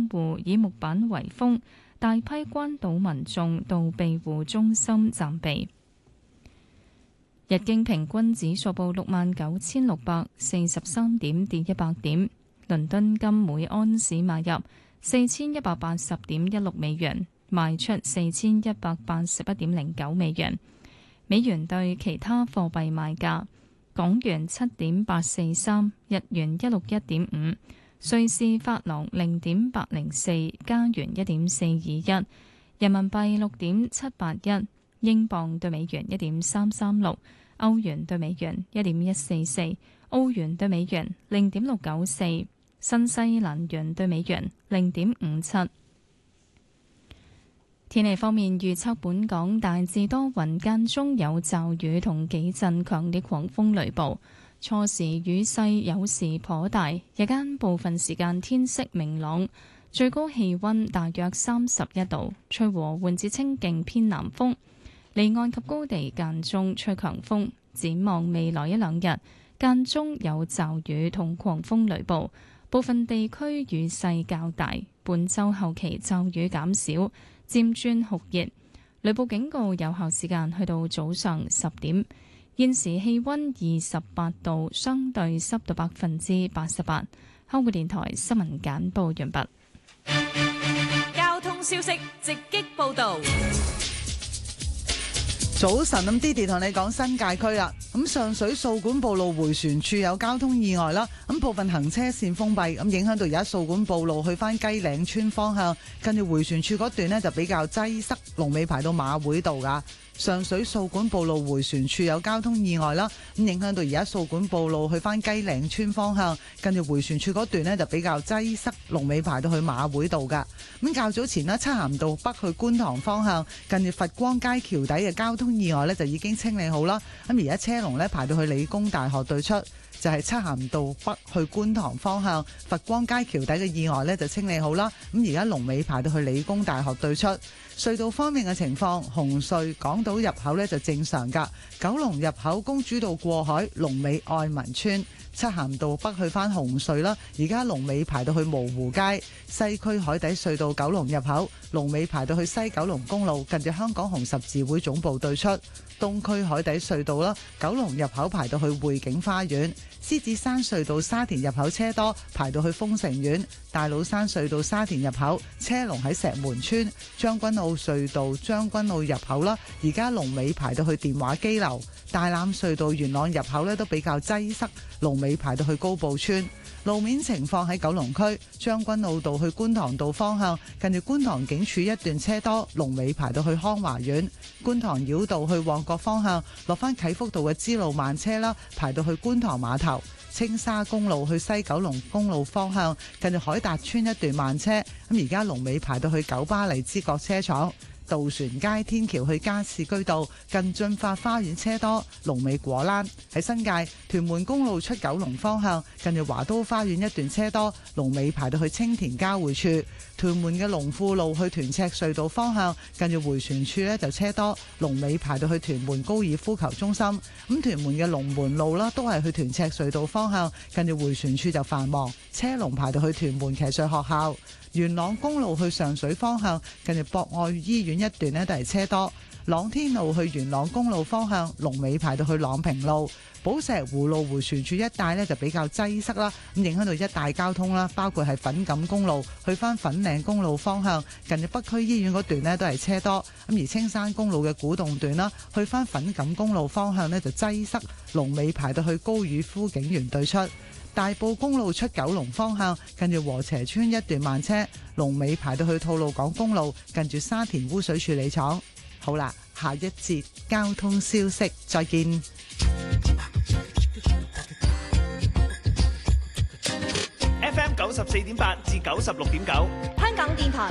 窗戶以木板圍封，大批關島民眾到庇護中心暫避。日經平均指數報69,643點，跌100點。倫敦金每安士買入4180.16美元，賣出4181.09美元。美元對其他貨幣賣價：港元7.843，日元161.5，瑞士法郎0.804，加元1.421，人民幣6.781，英鎊對美元1.336，歐元對美元1.144，澳元對美元0.694，新西蘭元對美元0.57。天氣方面，預測本港大致多雲，間中有驟雨同幾陣強烈狂風雷暴，初時雨勢有時頗大，日間部分時間天色明朗，最高氣溫大約31度，吹和緩至清勁偏南風，離岸及高地間中吹強風。展望未來一兩日，間中有驟雨同狂風雷暴，部分地區雨勢較大。本週後期驟雨減少，漸轉酷熱，雷暴警告有效時間去到早上10點。現時氣溫28度，相對濕度88%。香港電台新聞簡報完畢。 交通消息直擊報道。 早晨，咁 Didi 同你講新界區啦。咁上水掃管埔路迴旋處有交通意外啦，咁部分行車線封閉，咁影響到而家掃管埔路去翻雞嶺村方向，跟住迴旋處嗰段呢就比較擠塞，龍尾排到馬會道噶。上水掃管埔路迴旋處有交通意外啦，咁影響到而家掃管埔路去翻雞嶺村方向，跟住迴旋處嗰段呢就比較擠塞，龍尾排到去馬會道噶。咁較早前呢，漆咸道北去觀塘方向，近住佛光街橋底嘅交通意外呢就已經清理好啦。咁而家車龍呢排到去理工大學對出，就係漆咸道北去觀塘方向佛光街橋底嘅意外呢就清理好啦。咁而家龍尾排到去理工大學對出。隧道方面嘅情況，紅隧港島入口呢就正常㗎，九龍入口公主道過海，龍尾愛民村。漆咸道北去返紅隧啦，而家龍尾排到去蕪湖街。西區海底隧道九龍入口，龍尾排到去西九龍公路，近住香港紅十字會總部對出。東區海底隧道啦，九龍入口排到去匯景花園。獅子山隧道沙田入口車多，排到去豐城苑。大老山隧道沙田入口車龍喺石門村。將軍澳隧道將軍澳入口啦，而家龍尾排到去電話機樓。大欖隧道元朗入口呢都比較擠塞，龍尾排到去高埔村。路面情況喺九龍區將軍澳道去觀塘道方向，近住觀塘警署一段車多，龍尾排到去康華苑。觀塘繞道去旺角方向，落返啟福道嘅支路慢車啦，排到去觀塘碼頭。青沙公路去西九龍公路方向，近住海達村一段慢車，咁而家龍尾排到去九巴黎之角車廠。渡船街天橋去加士居道近駿發花園車多，龍尾果欄。喺新界屯門公路出九龍方向，近住華都花園一段車多，龍尾排到去青田交匯處。屯門嘅龍富路去屯赤隧道方向，近住迴旋處呢就車多，龍尾排到去屯門高爾夫球中心。咁屯門嘅龍門路啦，都係去屯赤隧道方向，近住迴旋處就繁忙，車龍排到去屯門騎術學校。元朗公路去上水方向，近住博愛醫院一段呢都係車多。朗天路去元朗公路方向，龍尾排到去朗平路。寶石湖路迴旋處一帶呢就比較擠塞啦，咁影響到一帶交通啦，包括係粉錦公路去返粉嶺公路方向，近住北區醫院嗰段呢都係車多。咁而青山公路嘅古洞段啦，去返粉錦公路方向呢就擠塞，龍尾排到去高爾夫景園對出。大埔公路出九龍方向，近住禾輋邨一段慢車，龍尾排到去吐露港公路，近住沙田污水處理廠。好啦，下一節交通消息，再見。 FM 94.8至96.9， 香港電台